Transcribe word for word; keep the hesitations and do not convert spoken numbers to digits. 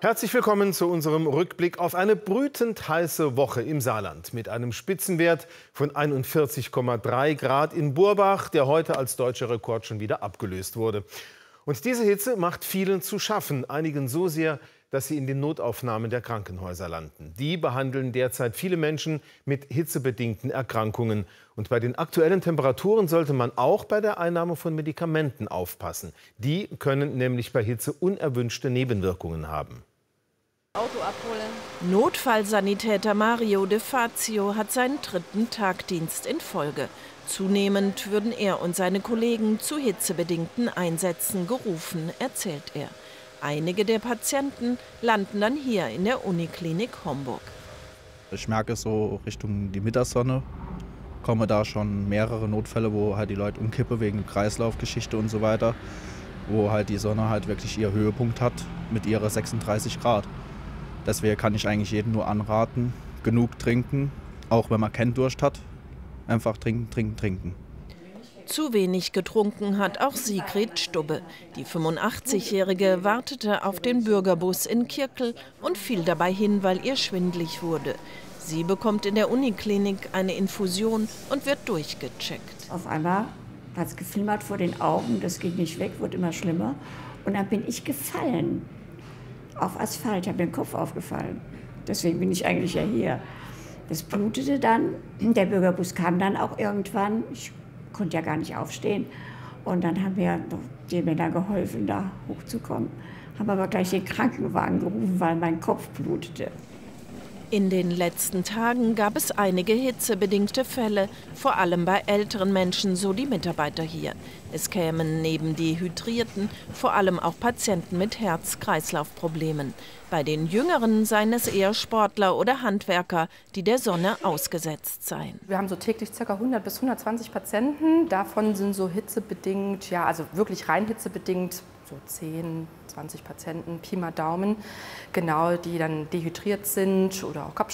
Herzlich willkommen zu unserem Rückblick auf eine brütend heiße Woche im Saarland mit einem Spitzenwert von einundvierzig Komma drei Grad in Burbach, der heute als deutscher Rekord schon wieder abgelöst wurde. Und diese Hitze macht vielen zu schaffen, einigen so sehr, dass sie in den Notaufnahmen der Krankenhäuser landen. Die behandeln derzeit viele Menschen mit hitzebedingten Erkrankungen. Und bei den aktuellen Temperaturen sollte man auch bei der Einnahme von Medikamenten aufpassen. Die können nämlich bei Hitze unerwünschte Nebenwirkungen haben. Auto abholen. Notfallsanitäter Mario De Fazio hat seinen dritten Tagdienst in Folge. Zunehmend würden er und seine Kollegen zu hitzebedingten Einsätzen gerufen, erzählt er. Einige der Patienten landen dann hier in der Uniklinik Homburg. Ich merke so Richtung die Mittagssonne, kommen da schon mehrere Notfälle, wo halt die Leute umkippen wegen Kreislaufgeschichte und so weiter, wo halt die Sonne halt wirklich ihr Höhepunkt hat mit ihrer sechsunddreißig Grad. Deswegen kann ich eigentlich jedem nur anraten, genug trinken, auch wenn man keinen Durst hat, einfach trinken, trinken, trinken. Zu wenig getrunken hat auch Sigrid Stubbe. Die fünfundachtzigjährige wartete auf den Bürgerbus in Kirkel und fiel dabei hin, weil ihr schwindelig wurde. Sie bekommt in der Uniklinik eine Infusion und wird durchgecheckt. Auf einmal hat es geflimmert vor den Augen, das ging nicht weg, wurde immer schlimmer. Und dann bin ich gefallen auf Asphalt, habe mir den Kopf aufgefallen. Deswegen bin ich eigentlich ja hier. Das blutete dann, der Bürgerbus kam dann auch irgendwann. Ich konnte ja gar nicht aufstehen. Und dann haben wir die Männer geholfen, da hochzukommen. Haben aber gleich den Krankenwagen gerufen, weil mein Kopf blutete. In den letzten Tagen gab es einige hitzebedingte Fälle, vor allem bei älteren Menschen, so die Mitarbeiter hier. Es kämen neben Dehydrierten vor allem auch Patienten mit Herz-Kreislauf-Problemen. Bei den Jüngeren seien es eher Sportler oder Handwerker, die der Sonne ausgesetzt seien. Wir haben so täglich ca. hundert bis hundertzwanzig Patienten. Davon sind so hitzebedingt, ja, also wirklich rein hitzebedingt, so zehn, zwanzig Patienten, Pi mal Daumen, genau, die dann dehydriert sind oder auch Kopfschmerzen